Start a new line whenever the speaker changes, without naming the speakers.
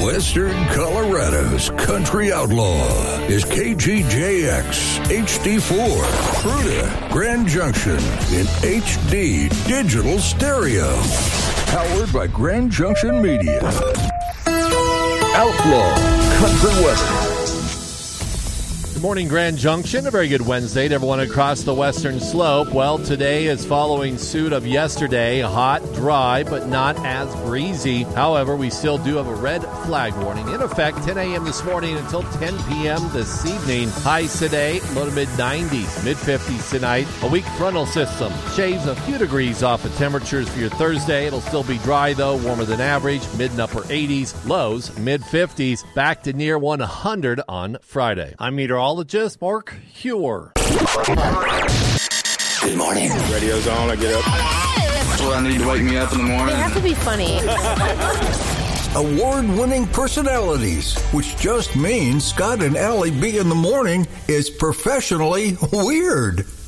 Western Colorado's country outlaw is KGJX HD4, Fruita, Grand Junction in HD digital stereo. Powered by Grand Junction Media. Outlaw Country Weather.
Good morning, Grand Junction. A very good Wednesday to everyone across the western slope. Well, today is following suit of yesterday. Hot, dry, but not as breezy. However, we still do have a red flag warning in effect 10 a.m. this morning until 10 p.m. this evening. Highs today, low to mid-90s, mid-50s tonight. A weak frontal system shaves a few degrees off of temperatures for your Thursday. It'll still be dry, though, warmer than average, mid and upper 80s, lows mid-50s, back to near 100 on Friday. I'm meteorologist Mark Hewer.
Good morning.
Radio's on, I get up.
That's what I need to wake me up in the morning.
They have to be funny.
Award-winning personalities, which just means Scott and Allie B in the morning is professionally weird.